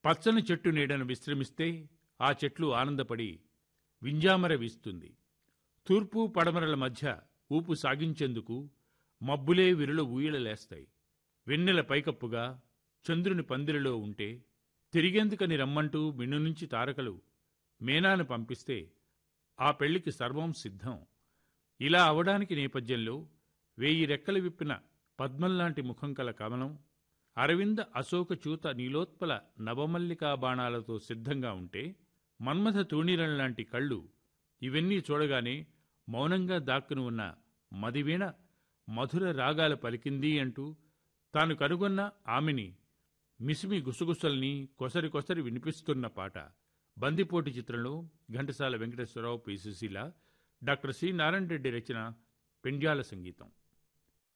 పచ్చని చెట్టు నీడను విశ్రమిస్తే ఆ చెట్లు ఆనందపడి వింజామర వీస్తుంది. తూర్పు పడమరల మధ్య ఊపు సాగించేందుకు మబ్బులే విరుల ఊయలలేస్తాయి. వెన్నెల పైకప్పుగా చంద్రుని పందిరిలో ఉంటే తిరిగేందుకని రమ్మంటూ మిన్ను నుంచి తారకలు మేనాను పంపిస్తే ఆ పెళ్లికి సర్వం సిద్ధం. ఇలా అవడానికి నేపథ్యంలో 1000 రెక్కలు విప్పిన పద్మంలాంటి ముఖం కల కమలం, అరవింద అశోక చూత నీలోత్పల నవమల్లికా బాణాలతో సిద్ధంగా ఉంటే మన్మథ తూణీరంలాంటి కళ్ళు ఇవన్నీ చూడగానే మౌనంగా దాక్కుని ఉన్న మదివీణ మధుర రాగాల పలికింది అంటూ తాను కనుగొన్న ఆమెని మిసిమి గుసగుసల్ని కొసరి కొసరి వినిపిస్తున్న పాట. బందిపోటు చిత్రంలో Ghantasala Venkateswararao, P. Susheela, doctor C. Narayana Reddy రచన, పెండ్యాల సంగీతం.